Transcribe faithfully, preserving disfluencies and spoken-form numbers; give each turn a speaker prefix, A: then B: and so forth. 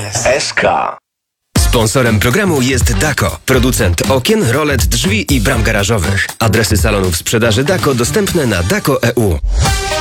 A: S K.
B: Sponsorem programu jest Dako, producent okien, rolet, drzwi i bram garażowych. Adresy salonów sprzedaży Dako dostępne na dako kropka e u.